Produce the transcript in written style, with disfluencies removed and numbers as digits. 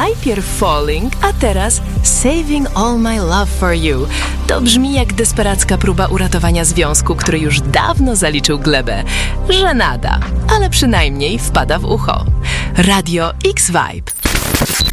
Najpierw Falling, a teraz Saving All My Love For You. To brzmi jak desperacka próba uratowania związku, który już dawno zaliczył glebę. Żenada, ale przynajmniej wpada w ucho. Radio X Vibe.